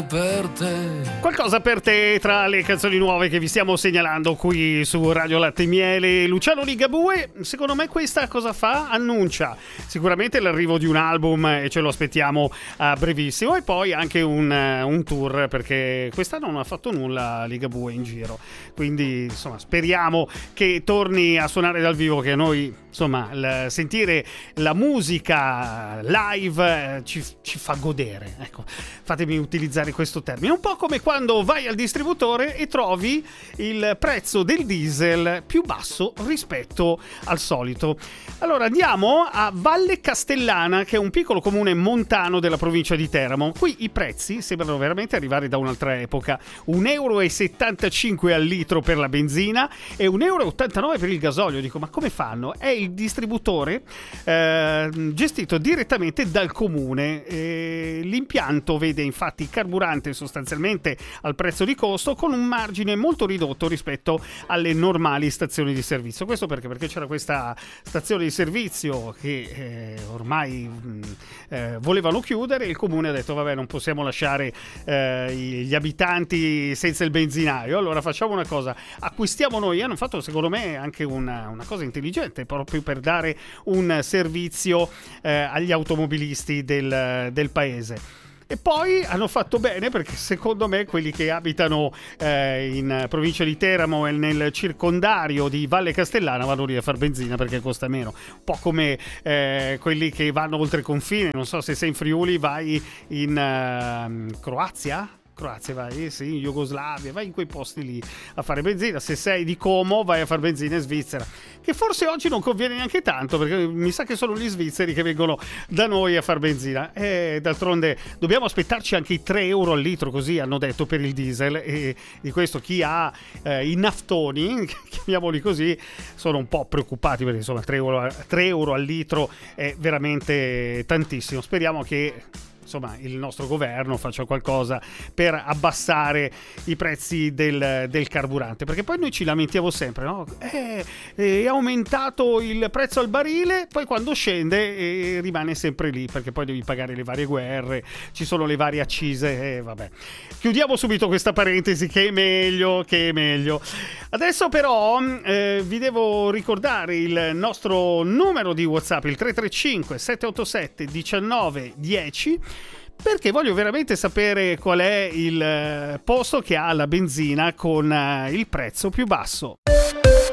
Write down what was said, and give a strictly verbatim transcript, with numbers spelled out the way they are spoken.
per te. Qualcosa per te tra le canzoni nuove che vi stiamo segnalando qui su Radio Latte e Miele. Luciano Ligabue, secondo me questa cosa fa? Annuncia sicuramente l'arrivo di un album e ce lo aspettiamo a brevissimo, e poi anche un, un tour, perché quest'anno non ha fatto nulla Ligabue in giro, quindi insomma speriamo che torni a suonare dal vivo, che a noi insomma il, sentire la musica live eh, ci, ci fa godere, ecco, fatemi utilizzare questo termine, un po' come quando vai al distributore e trovi il prezzo del diesel più basso rispetto al solito. Allora andiamo a Valle Castellana, che è un piccolo comune montano della provincia di Teramo. Qui i prezzi sembrano veramente arrivare da un'altra epoca: un euro e settantacinque al litro per la benzina e un euro e ottantanove per il gasolio. Dico, ma come fanno? È il distributore eh, gestito direttamente dal comune. E l'impianto vede infatti il carburante sostanzialmente al prezzo di costo, con un margine molto ridotto rispetto alle normali stazioni di servizio. Questo perché? Perché c'era questa stazione di servizio che eh, ormai mh, eh, volevano chiudere, e il comune ha detto vabbè, non possiamo lasciare eh, gli abitanti senza il benzinaio, allora facciamo una cosa, acquistiamo noi. Hanno fatto secondo me anche una, una cosa intelligente, proprio per dare un servizio eh, agli automobilisti del, del paese. E poi hanno fatto bene, perché secondo me quelli che abitano eh, in provincia di Teramo e nel circondario di Valle Castellana vanno lì a far benzina perché costa meno. Un po' come eh, quelli che vanno oltre confine. Non so se sei in Friuli, vai in uh, Croazia? Croazia vai, sì, in Jugoslavia, vai in quei posti lì a fare benzina. Se sei di Como vai a fare benzina in Svizzera, che forse oggi non conviene neanche tanto, perché mi sa che sono gli svizzeri che vengono da noi a far benzina, e d'altronde dobbiamo aspettarci anche i tre euro al litro, così hanno detto, per il diesel, e di questo chi ha eh, i naftoni, chiamiamoli così, sono un po' preoccupati, perché insomma tre euro, tre euro al litro è veramente tantissimo. Speriamo che insomma il nostro governo faccia qualcosa per abbassare i prezzi del, del carburante, perché poi noi ci lamentiamo sempre, no? Eh, è aumentato il prezzo al barile, poi quando scende eh, rimane sempre lì, perché poi devi pagare le varie guerre, ci sono le varie accise, e eh, vabbè. Chiudiamo subito questa parentesi, che è meglio, che è meglio. Adesso però eh, vi devo ricordare il nostro numero di WhatsApp, il tre tre cinque sette otto sette uno nove uno zero, perché voglio veramente sapere qual è il posto che ha la benzina con il prezzo più basso.